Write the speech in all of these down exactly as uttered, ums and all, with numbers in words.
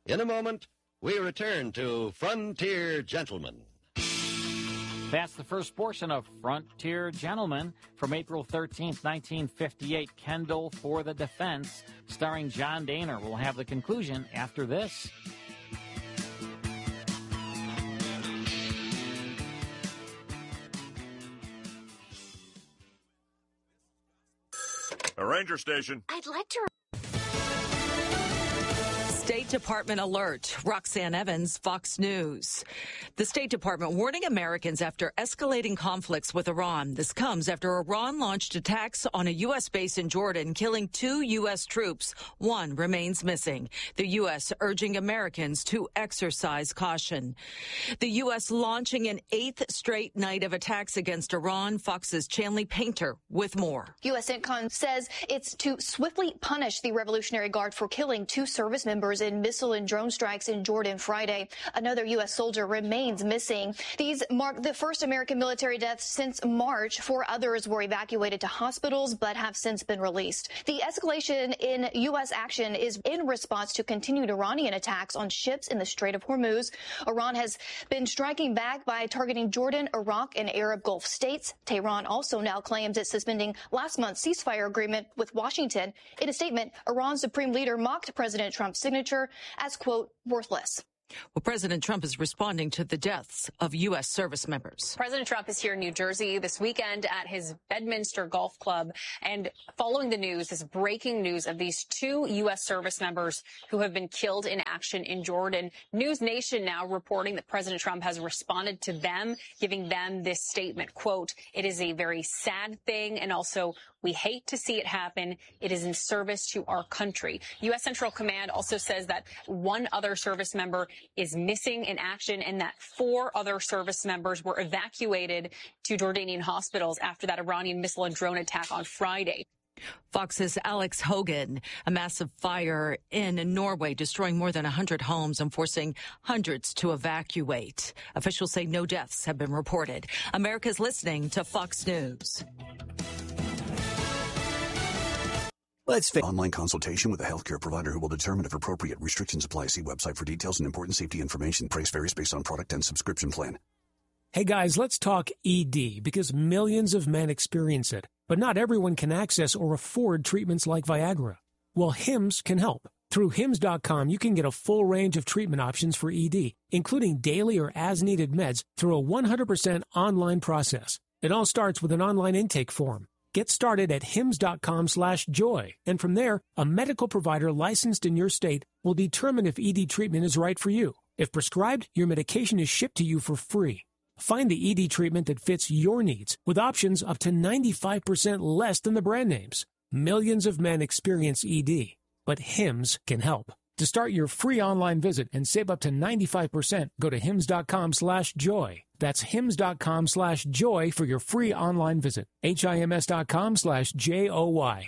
In a moment, we return to Frontier Gentlemen. That's the first portion of Frontier Gentlemen from April thirteenth, nineteen fifty-eight, Kendall for the Defense, starring John Dehner. We'll have the conclusion after this. A ranger station. I'd like to... State Department alert. Roxanne Evans, Fox News. The State Department warning Americans after escalating conflicts with Iran. This comes after Iran launched attacks on a U S base in Jordan, killing two U S troops. One remains missing. The U S urging Americans to exercise caution. The U S launching an eighth straight night of attacks against Iran. Fox's Chanley Painter with more. U S CENTCOM says it's to swiftly punish the Revolutionary Guard for killing two service members in missile and drone strikes in Jordan Friday. Another U S soldier remains missing. These mark the first American military deaths since March. Four others were evacuated to hospitals but have since been released. The escalation in U S action is in response to continued Iranian attacks on ships in the Strait of Hormuz. Iran has been striking back by targeting Jordan, Iraq, and Arab Gulf states. Tehran also now claims it's suspending last month's ceasefire agreement with Washington. In a statement, Iran's supreme leader mocked President Trump's signature as, quote, worthless. Well, President Trump is responding to the deaths of U S service members. President Trump is here in New Jersey this weekend at his Bedminster Golf Club. And following the news, this breaking news of these two U S service members who have been killed in action in Jordan. News Nation now reporting that President Trump has responded to them, giving them this statement, quote, "It is a very sad thing, and also we hate to see it happen. It is in service to our country." U S Central Command also says that one other service member is missing in action and that four other service members were evacuated to Jordanian hospitals after that Iranian missile and drone attack on Friday. Fox's Alex Hogan. A massive fire in Norway destroying more than one hundred homes and forcing hundreds to evacuate. Officials say no deaths have been reported. America's listening to Fox News. Let's face online consultation with a healthcare provider who will determine if appropriate restrictions apply. See website for details and important safety information. Price varies based on product and subscription plan. Hey guys, let's talk E D because millions of men experience it, but not everyone can access or afford treatments like Viagra. Well, Hims can help. Through Hims dot com, you can get a full range of treatment options for E D, including daily or as-needed meds through a one hundred percent online process. It all starts with an online intake form. Get started at Hims dot com slash joy, and from there, a medical provider licensed in your state will determine if E D treatment is right for you. If prescribed, your medication is shipped to you for free. Find the E D treatment that fits your needs with options up to ninety-five percent less than the brand names. Millions of men experience E D, but Hims can help. To start your free online visit and save up to ninety-five percent, go to Hims dot com slash joy. That's Hims dot com slash joy for your free online visit. H I M S dot com slash J O Y.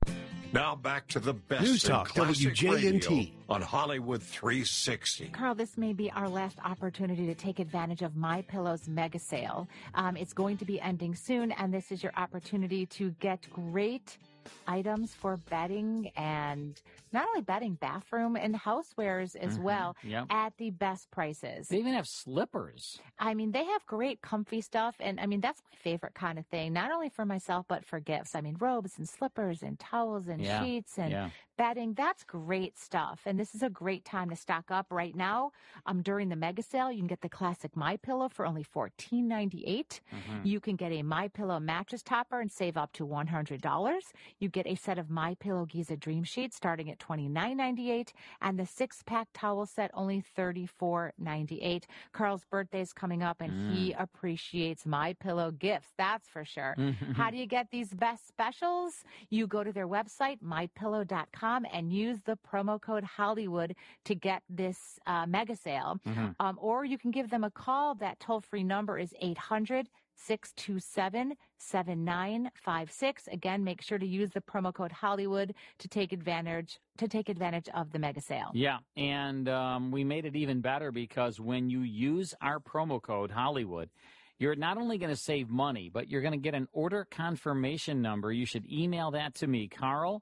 Now back to the best News in Talk, classic W J N T. radio on Hollywood three sixty. Carl, this may be our last opportunity to take advantage of MyPillow's mega sale. Um, it's going to be ending soon, and this is your opportunity to get great items for bedding and not only bedding, bathroom and housewares as mm-hmm. well yep. at the best prices. They even have slippers. I mean, they have great comfy stuff. And I mean, that's my favorite kind of thing, not only for myself, but for gifts. I mean, robes and slippers and towels and yeah. sheets and yeah. bedding. That's great stuff. And this is a great time to stock up right now. Um, during the mega sale, you can get the classic MyPillow for only fourteen ninety-eight. Mm-hmm. You can get a MyPillow mattress topper and save up to one hundred dollars. You get a set of MyPillow Giza Dream Sheets starting at twenty-nine ninety-eight, and the six-pack towel set only thirty-four ninety-eight. Carl's birthday is coming up, and mm. he appreciates MyPillow gifts, that's for sure. Mm-hmm. How do you get these best specials? You go to their website, my pillow dot com, and use the promo code Hollywood to get this uh, mega sale. Mm-hmm. Um, or you can give them a call. That toll-free number is eight hundred, six two seven, seven nine five six. Again, make sure to use the promo code Hollywood to take advantage to take advantage of the mega sale. Yeah, and um, we made it even better because when you use our promo code Hollywood, you're not only going to save money, but you're going to get an order confirmation number. You should email that to me, Carl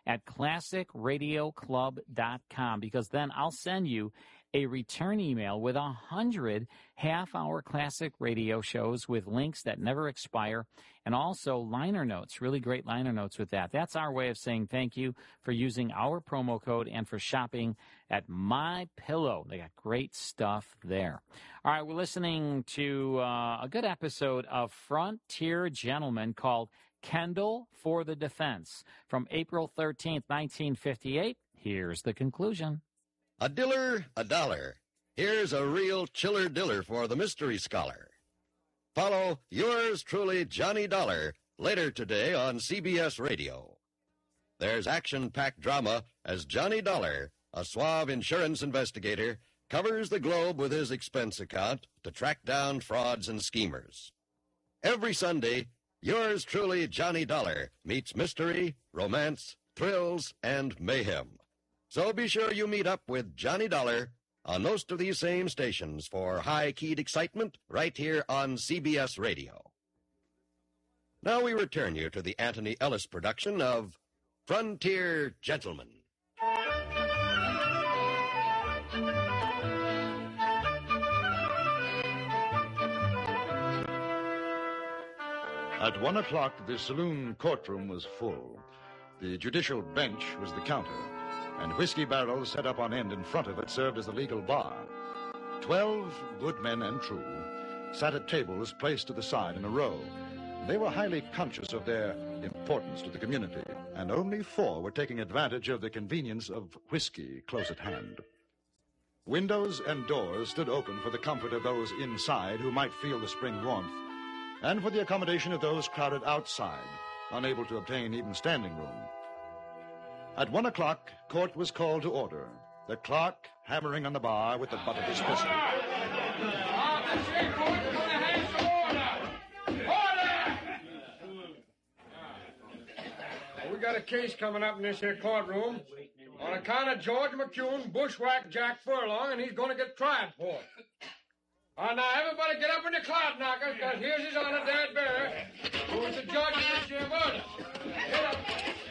at classic radio club dot com, because then I'll send you a return email with a hundred half-hour classic radio shows with links that never expire, and also liner notes, really great liner notes with that. That's our way of saying thank you for using our promo code and for shopping at MyPillow. They got great stuff there. All right, we're listening to uh, a good episode of Frontier Gentlemen called Kendall for the Defense from April thirteenth, nineteen fifty-eight. Here's the conclusion. A diller, a dollar. Here's a real chiller diller for the mystery scholar. Follow yours truly, Johnny Dollar, later today on C B S Radio. There's action-packed drama as Johnny Dollar, a suave insurance investigator, covers the globe with his expense account to track down frauds and schemers. Every Sunday, yours truly, Johnny Dollar, meets mystery, romance, thrills, and mayhem. So be sure you meet up with Johnny Dollar on most of these same stations for high-keyed excitement right here on C B S Radio. Now we return you to the Anthony Ellis production of Frontier Gentlemen. At one o'clock, the saloon courtroom was full. The judicial bench was the counter, and whiskey barrels set up on end in front of it served as the legal bar. Twelve good men and true sat at tables placed to the side in a row. They were highly conscious of their importance to the community, and only four were taking advantage of the convenience of whiskey close at hand. Windows and doors stood open for the comfort of those inside who might feel the spring warmth, and for the accommodation of those crowded outside, unable to obtain even standing room. At one o'clock, court was called to order, the clerk hammering on the bar with the butt of his pistol. We got a case coming up in this here courtroom on account of George McCune bushwhacked Jack Furlong, and he's going to get tried for it. All right, now, everybody get up in the cloud knockers, because here's his honor, Dad Bear, who is the judge of this here murder. Get up.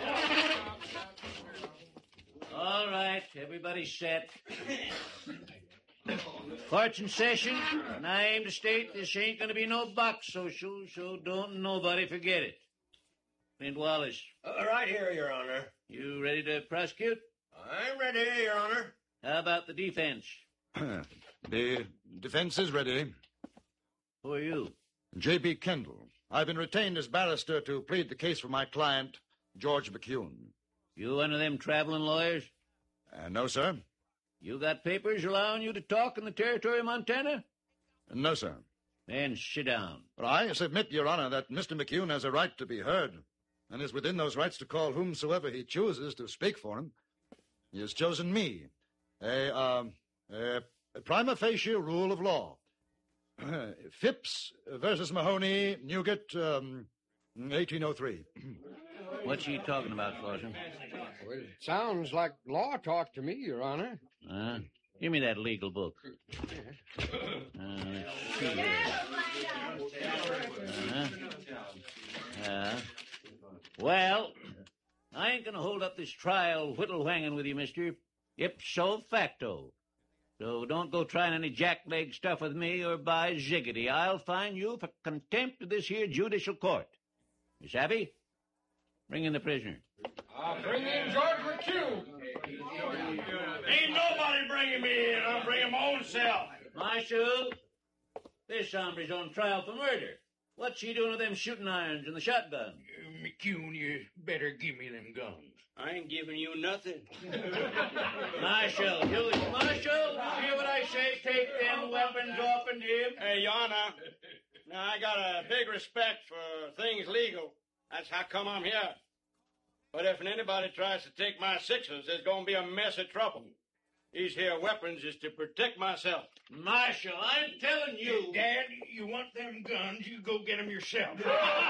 All right, everybody set. Court's in session, and I aim to state this ain't going to be no box social, so don't nobody forget it. Clint Wallace. Uh, right here, Your Honor. You ready to prosecute? I'm ready, Your Honor. How about the defense? The defense is ready. Who are you? J B. Kendall. I've been retained as barrister to plead the case for my client, George McCune. You one of them traveling lawyers? Uh, no, sir. You got papers allowing you to talk in the territory of Montana? No, sir. Then sit down. But I submit, Your Honor, that Mister McCune has a right to be heard, and is within those rights to call whomsoever he chooses to speak for him. He has chosen me, a, uh, a, a prima facie rule of law. Phipps versus Mahoney, Newgate, um, eighteen oh three. What's he talking about, Slauson? Well, it sounds like law talk to me, Your Honor. Uh, give me that legal book. Uh, let's see here. Uh-huh. Uh, well, I ain't gonna hold up this trial whittle-whanging with you, mister. Ipso facto. So don't go trying any jackleg stuff with me, or by ziggity, I'll fine you for contempt of this here judicial court. You savvy? Bring in the prisoner. I'll bring in George McCune. Ain't nobody bringing me in. I'll bring him my own self. Marshal, this hombre's on trial for murder. What's he doing with them shooting irons and the shotgun? Uh, McCune, you better give me them guns. I ain't giving you nothing. Marshal, you, Marshal, hear what I say? Take them weapons off and him. Hey, Your Honor, now I got a big respect for things legal. That's how come I'm here. But if anybody tries to take my sixes, there's going to be a mess of trouble. These here weapons is to protect myself. Marshal, I'm telling you. Dad, you want them guns, you go get them yourself.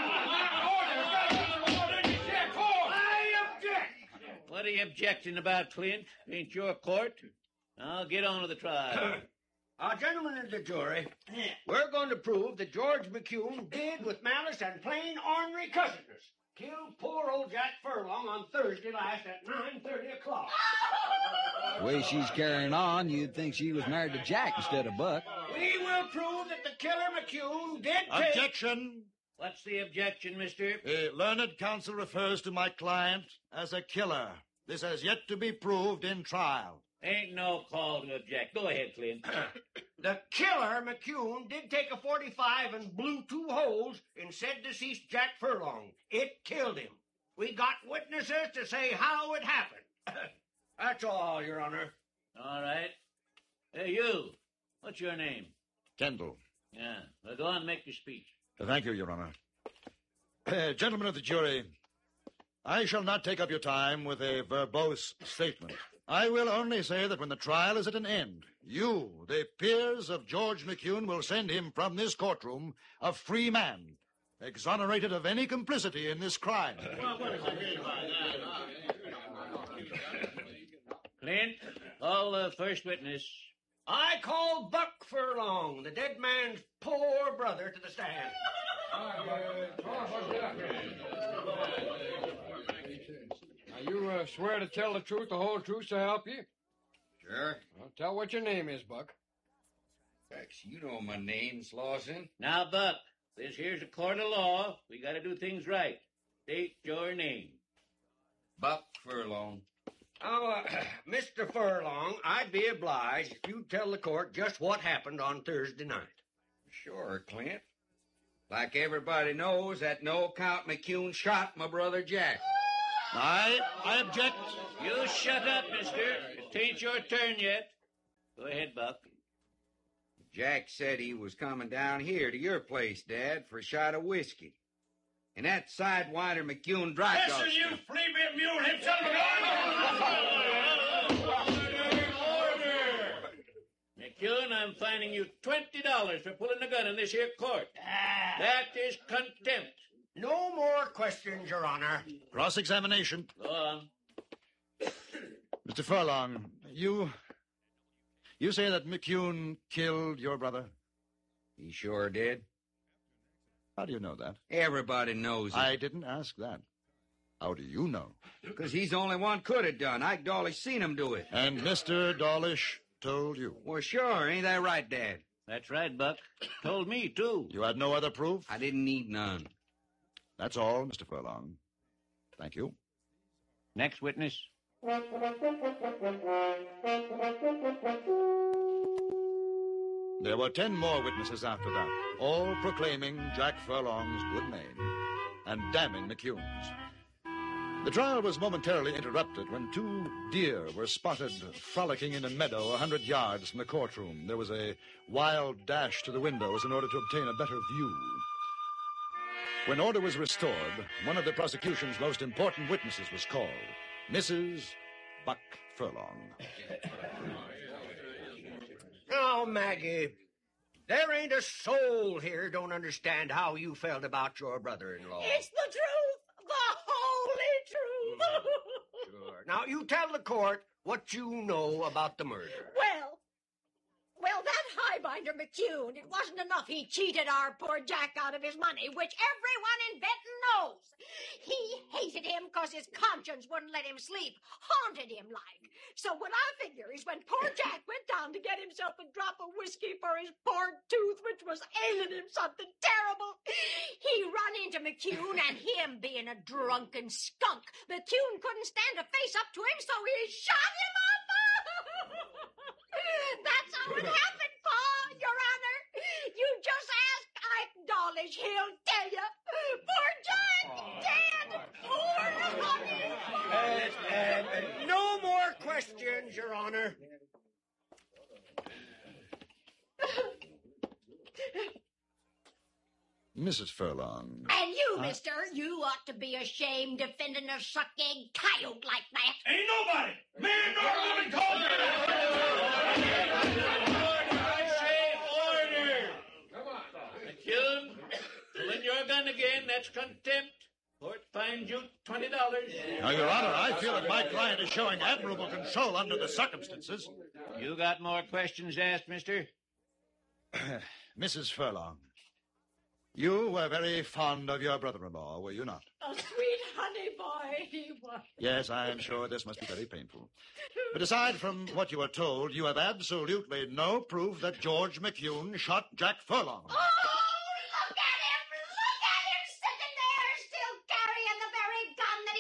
What are you objecting about, Clint? Ain't your court? I'll get on with the trial. Uh, gentlemen of the jury, we're going to prove that George McCune did with malice and plain ornery cussedness killed poor old Jack Furlong on Thursday last at nine thirty o'clock. The way she's carrying on, you'd think she was married to Jack instead of Buck. We will prove that the killer McCune did take... Objection! What's the objection, mister? The learned counsel refers to my client as a killer. This has yet to be proved in trial. Ain't no call to object. Go ahead, Clint. The killer, McCune, did take a forty-five and blew two holes in said deceased Jack Furlong. It killed him. We got witnesses to say how it happened. That's all, Your Honor. All right. Hey, you. What's your name? Kendall. Yeah. Well, go on and make your speech. Thank you, Your Honor. Uh, gentlemen of the jury, I shall not take up your time with a verbose statement. I will only say that when the trial is at an end, you, the peers of George McCune, will send him from this courtroom a free man, exonerated of any complicity in this crime. Clint, call the first witness. I call Buck Furlong, the dead man's poor brother, to the stand. Now, you uh, swear to tell the truth, the whole truth, so help you? Sure. Well, tell what your name is, Buck. Thanks. You know my name, Slauson. Now, Buck, this here's a court of law. We got to do things right. State your name. Buck Furlong. Now, uh, Mister Furlong, I'd be obliged if you'd tell the court just what happened on Thursday night. Sure, Clint. Like everybody knows, that no account McCune shot my brother Jack. I, I object. You shut up, mister. It ain't your turn yet. Go ahead, Buck. Jack said he was coming down here to your place, Dad, for a shot of whiskey. And that sidewinder McCune dry dog. Listen, you flea-bit mule hip son of a McCune, I'm fining you twenty dollars for pulling a gun in this here court. That is contempt. No more questions, Your Honor. Cross-examination. Go on. Mister Furlong, you... You say that McCune killed your brother? He sure did. How do you know that? Everybody knows it. I didn't ask that. How do you know? Because he's the only one could have done. Ike Dawlish seen him do it. And Mister Dawlish told you? Well, sure. Ain't that right, Dad? That's right, Buck. Told me, too. You had no other proof? I didn't need none. That's all, Mister Furlong. Thank you. Next witness. There were ten more witnesses after that, all proclaiming Jack Furlong's good name and damning McCune's. The trial was momentarily interrupted when two deer were spotted frolicking in a meadow a hundred yards from the courtroom. There was a wild dash to the windows in order to obtain a better view. When order was restored, one of the prosecution's most important witnesses was called, Missus Buck Furlong. Now, Maggie, there ain't a soul here don't understand how you felt about your brother-in-law. It's the truth, the holy truth. Sure. Now, you tell the court what you know about the murder. Well, well, that highbinder McCune, it wasn't enough he cheated our poor Jack out of his money, which everyone in Benton knows. He hated him because his conscience wouldn't let him sleep, haunted him like. So what I figure is when poor Jack went down to get himself a drop of whiskey for his poor tooth, which was ailing him something terrible, he run into McCune, and him being a drunken skunk, McCune couldn't stand to face up to him, so he shot him up. That's how it happened, Pa, Your Honor. You just ask Ike Dawlish, he'll tell you. Poor Jack, dead. Poor honey. Uh, uh, no more questions, Your Honor. Missus Furlong. And you, I... mister, you ought to be ashamed defending a suck-egg coyote like that. Ain't nobody, man nor woman called Order! Come on. McCune, pulling your gun again, that's contempt. Court fines you twenty dollars. Now, Your Honor, I feel that my client is showing admirable control under the circumstances. You got more questions to ask, mister? Missus Furlong, You were very fond of your brother-in-law, were you not? A sweet honey boy he was. Yes, I am sure this must be very painful. But aside from what you were told, you have absolutely no proof that George McCune shot Jack Furlong. Oh, look at him! Look at him sitting there, still carrying the very gun that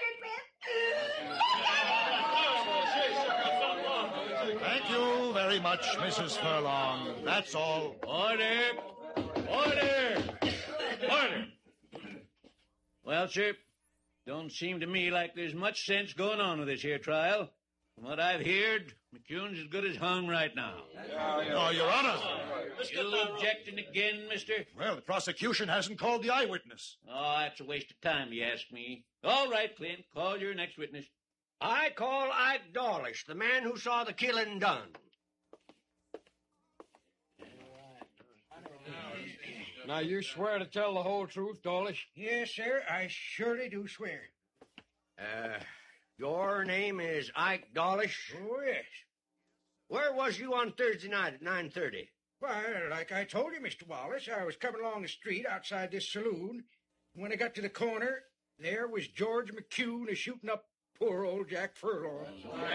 he murdered with. Look at him! Thank you very much, Missus Furlong. That's all. Order! Order! Order! Well, sir, don't seem to me like there's much sense going on with this here trial. From what I've heard, McCune's as good as hung right now. Oh, Your Honor. You objecting again, mister? Well, the prosecution hasn't called the eyewitness. Oh, that's a waste of time, you ask me. All right, Clint, call your next witness. I call Ike Dawlish, the man who saw the killing done. Now, you swear to tell the whole truth, Dawlish? Yes, sir, I surely do swear. Uh, your name is Ike Dawlish? Oh, yes. Where was you on Thursday night at nine thirty? Why, like I told you, Mister Wallace, I was coming along the street outside this saloon. When I got to the corner, there was George McCune a-shooting up poor old Jack Furlong.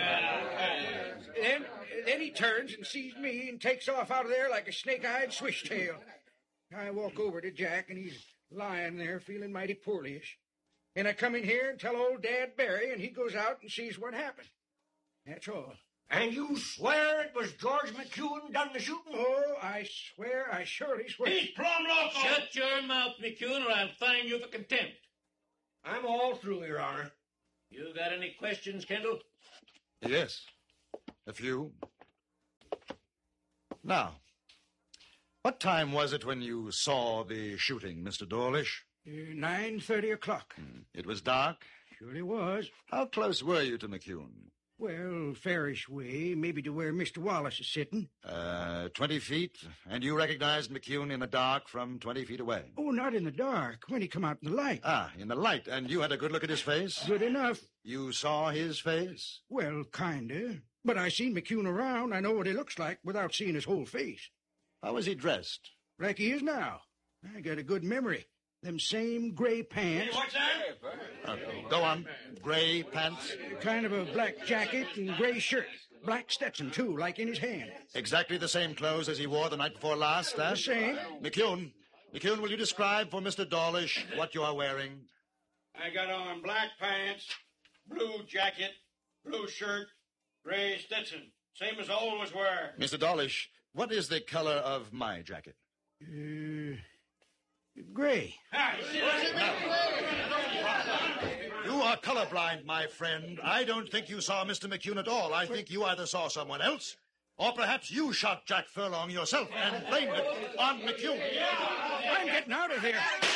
then, then he turns and sees me and takes off out of there like a snake-eyed swishtail. I walk over to Jack, and he's lying there feeling mighty poorly-ish. And I come in here and tell old Dad Barry, and he goes out and sees what happened. That's all. And you swear it was George McCune done the shooting? Oh, I swear, I surely swear. He's plumb loco! Shut your mouth, McCune, or I'll fine you for contempt. I'm all through, Your Honor. You got any questions, Kendall? Yes, a few. Now, what time was it when you saw the shooting, Mister Dawlish? Uh, nine thirty o'clock. Hmm. It was dark? Surely was. How close were you to McCune? Well, fairish way, maybe to where Mister Wallace is sitting. Uh, twenty feet, and you recognized McCune in the dark from twenty feet away? Oh, not in the dark, when he come out in the light. Ah, in the light, and you had a good look at his face? Good enough. You saw his face? Well, kinda. But I seen McCune around. I know what he looks like without seeing his whole face. How was he dressed? Like he is now. I got a good memory. Them same gray pants. Hey, what's that? Uh, go on. Gray pants? Kind of a black jacket and gray shirt. Black Stetson, too, like in his hand. Exactly the same clothes as he wore the night before last, eh? The same. McCune, McCune, will you describe for Mister Dawlish what you are wearing? I got on black pants, blue jacket, blue shirt, gray Stetson. Same as I always wear. Mister Dawlish, what is the color of my jacket? Uh, gray. You are colorblind, my friend. I don't think you saw Mister McCune at all. I think you either saw someone else, or perhaps you shot Jack Furlong yourself and blamed it on McCune. I'm getting out of here.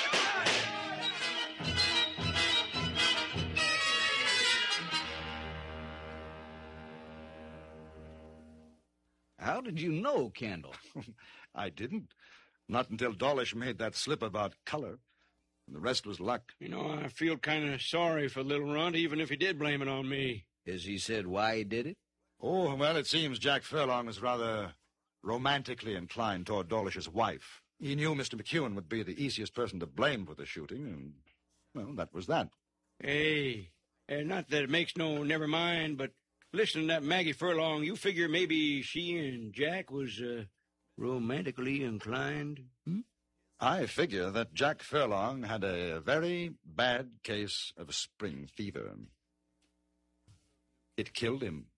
How did you know, Kendall? I didn't. Not until Dawlish made that slip about color. The rest was luck. You know, I feel kind of sorry for Little Runt, even if he did blame it on me. Has he said why he did it? Oh, well, it seems Jack Furlong was rather romantically inclined toward Dawlish's wife. He knew Mister McCune would be the easiest person to blame for the shooting, and, well, that was that. Hey, uh, not that it makes no never mind, but listening to that Maggie Furlong, you figure maybe she and Jack was uh, romantically inclined? Hmm? I figure that Jack Furlong had a very bad case of spring fever. It killed him.